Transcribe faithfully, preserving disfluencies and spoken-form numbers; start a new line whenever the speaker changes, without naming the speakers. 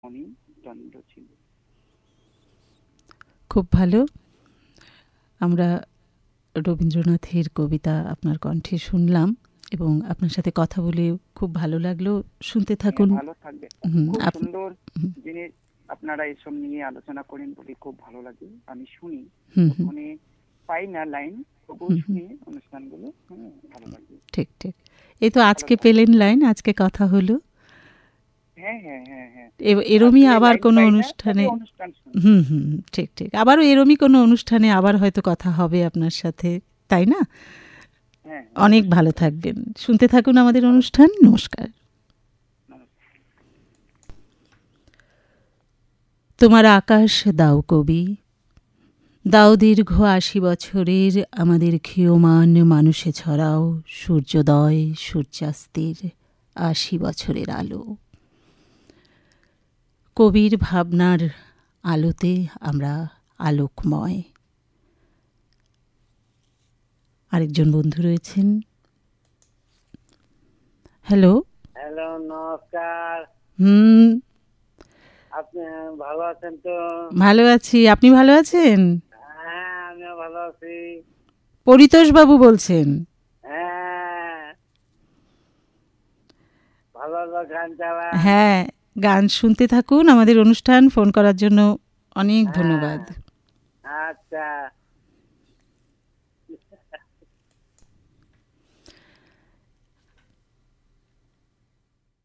অনেক দণ্ড ছিল।
খুব ভালো। আমরা রবীন্দ্রনাথের কবিতা আপনার কণ্ঠে শুনলাম এবং আপনার সাথে কথা বলে খুব ভালো লাগলো। শুনতে থাকুন।
ভালো থাকবে।
হুম,
খুব
আপ-
সুন্দর
হুম,
জিনিস আপনারা এসব নিয়ে আলোচনা করেন বলে খুব ভালো লাগে। আমি শুনি,
হুম, হুম,
ওখানে পাই না লাইন, তবুও
হুম, হুম,
শুনি অনুষ্ঠানগুলো। হ্যাঁ, ভালো লাগে।
ঠিক ঠিক। এই তো
ভালো
আজকে
থাকবে।
পেলেন লাইন, আজকে কথা হলো।
হ্যাঁ হ্যাঁ হ্যাঁ হ্যাঁ
এ- এরমই
আজকে
আবার
লাইন
কোনো
পাই না, তবে
অনুষ্ঠানে।
অনুষ্ঠান শুনি।
হুম হুম হুম, ঠিক ঠিক। আবারও এরমই কোনো অনুষ্ঠানে আবার হয়তো কথা হবে আপনার সাথে, তাই না?
হ্যাঁ,
অনেক
অবশ্যই
ভালো
অবশ্যই।
থাকবেন, শুনতে থাকুন আমাদের
ভালো
অনুষ্ঠান। নমস্কার।
নমস্কার।
তোমার আকাশ দাও কবি, দাও দীর্ঘ আশি বছরের আমাদের ক্ষীয়মান মানুষে ছড়াও সূর্যোদয় সূর্যাস্তের আশি বছরের আলো। কবির ভাবনার আলোতে আমরা আলোকময়। আরেকজন বন্ধু রয়েছেন। হ্যালো।
হ্যালো, নমস্কার।
হুম,
আপনি ভালো আছেন তো?
ভালো আছি। আপনি ভালো আছেন?
হ্যাঁ, আমিও ভালো আছি।
পরিতোষ বাবু বলছেন।
হ্যাঁ, ভালো ভালো গান চালান।
হ্যাঁ, গান শুনতে থাকুন। আমাদের অনুষ্ঠান ফোন করার জন্য অনেক
হ্যাঁ,
ধন্যবাদ।
আচ্ছা।